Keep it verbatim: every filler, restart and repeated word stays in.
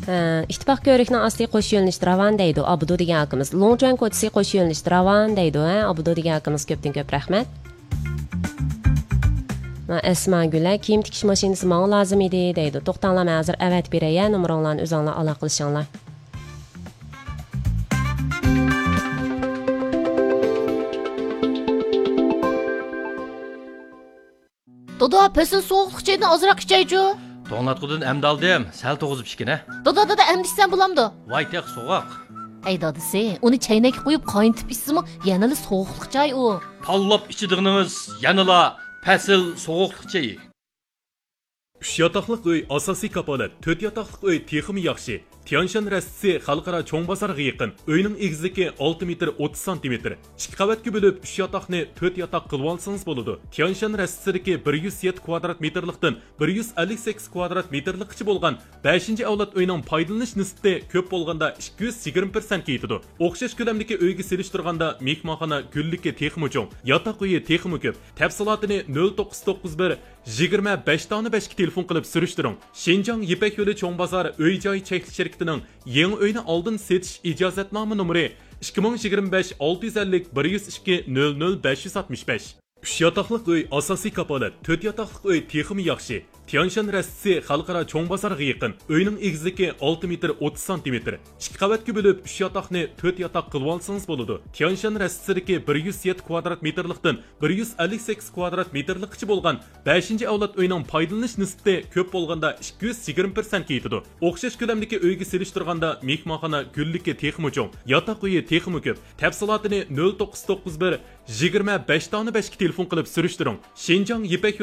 İttifaq ko'rikning asli qo'sh yo'nalishda ravon deydi. Abudu degan akamiz. Longchuan ko'chasi qo'sh yo'nalishda ravon deydi. Abudu degan akamiz ko'pdan ko'p rahmat. Esma Gula kiyim tikish mashinasi menga lozim edi deydi. To'xtanglar, men hozir avat beraman. Nomerlarni o'zinglar aloqa qilishinglar. Doda, pesin soğuqluq çaydan azırak içeycu. To'nglatqudan emdi aldım, sal to'g'izib ichgina. Doda, doda, emdiksen bulamdı. Voy, teq so'g'oq. Ey dadisi, onu çaynak qo'yib qayntib içsimi, yanılı soğuqluq çay o. Tanlab ichidig'ingiz yanıla pasil so'g'oqliq chayi. uch yotoqliq uy asosiy kapolat, to'rt yotoqliq uy texmi yaxshi. Tianshan rastisi xalqaro cho'ng bozorga yaqin. Uyning egizligi olti metr o'ttiz santimetr. ikki qavatga bo'lib uch yotoqni to'rt yotoq qilib olsangiz bo'ladi. Tianshan rastisidagi bir yuz yetti kvadrat metrlikdan bir yuz ellik sakkiz kvadrat metrlikcha bo'lgan beshinchi avlod uyning foydalanish nisbati ko'p bo'lganda ikki yuz yigirma prosentga yetadi. O'xshash ko'lamdagi uyga selishtirganda mehmonxona gullikka texmi cho'ng, yotoq uyi texmi ko'p. Tafsilotini nol to'qqiz to'qqiz bir yigirma besh besh ga telefon qilib surishtiring. Shenjang Yipak yo'li cho'ng bozor uy joy chekli shirkatining yangi uyni oldin setish ijozatnoma nomeri ikki ming yigirma besh olti yuz ellik bir yuz ikki nol nol besh yuz oltmish besh. uch yotoqliq uy asosiy kapolat, to'rt yotoqliq uy texmi yaxshi. Tianshan rastisi xalqaro cho'ng bozorga yaqin. Uyning egizligi olti metr o'ttiz santimetr. ikki qavatga bo'lib uch yotoqni to'rt yotoq qilib olsangiz bo'ladi. Tianshan rastisidagi bir yuz yetti kvadrat metrlikdan bir yuz ellik sakkiz kvadrat metrlikcha bo'lgan beshinchi avlod uyning foydalanish nisbati ko'p bo'lganda ikki yuz yigirma prosentga yetadi. O'xshash ko'lamdagi uyga selishtirganda mehmonxona gullikka texmi cho'ng, yotoq uyi texmi ko'p. Tafsilotini nol to'qqiz to'qqiz bir yigirma besh besh ga telefon qilib surishtiring. Shenjang Yipak